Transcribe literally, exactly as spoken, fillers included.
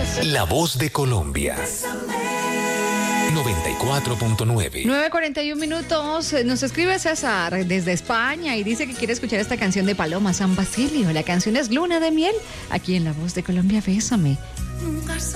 La Voz de Colombia. noventa y cuatro punto nueve. nueve cuarenta y uno minutos. Nos escribe César desde España y dice que quiere escuchar esta canción de Paloma San Basilio. La canción es Luna de Miel. Aquí en La Voz de Colombia, Bésame.